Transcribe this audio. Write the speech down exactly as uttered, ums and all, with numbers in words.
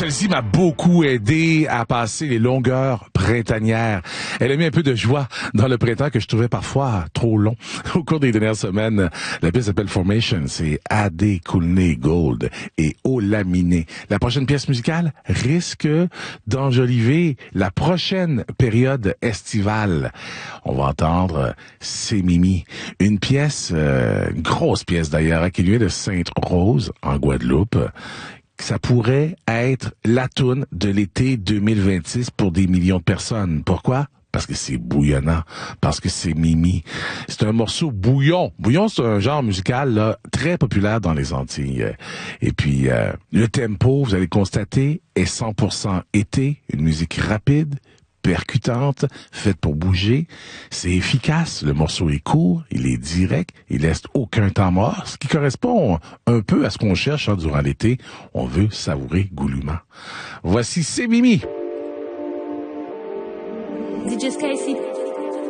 celle-ci m'a beaucoup aidé à passer les longueurs printanières. Elle a mis un peu de joie dans le printemps que je trouvais parfois trop long. Au cours des dernières semaines, la pièce s'appelle Formation, c'est Adé Coulney Gold et Olaminé. La prochaine pièce musicale risque d'enjoliver la prochaine période estivale. On va entendre C'est Mimi, une pièce, euh, une grosse pièce d'ailleurs, qui lui est de Sainte-Rose en Guadeloupe. Ça pourrait être la toune de l'été deux mille vingt-six pour des millions de personnes. Pourquoi? Parce que c'est bouillonnant, parce que c'est Mimi. C'est un morceau bouillon. Bouillon, c'est un genre musical là, très populaire dans les Antilles. Et puis, euh, le tempo, vous allez constater, est cent pour cent été, une musique rapide, percutante, faite pour bouger. C'est efficace, le morceau est court, il est direct, il laisse aucun temps mort, ce qui correspond un peu à ce qu'on cherche hein, durant l'été. On veut savourer goulûment. Voici C'est Mimi. D J Casey.